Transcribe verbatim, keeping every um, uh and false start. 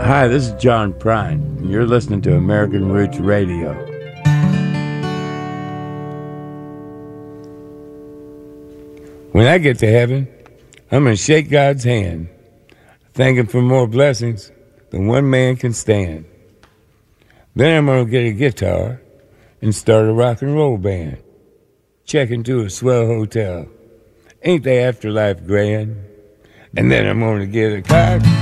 Hi, this is John Prine, and you're listening to American Roots Radio. When I get to heaven, I'm going to shake God's hand, thank Him for more blessings than one man can stand. Then I'm going to get a guitar and start a rock and roll band. Check into a swell hotel. Ain't the afterlife grand? And then I'm going to get a car.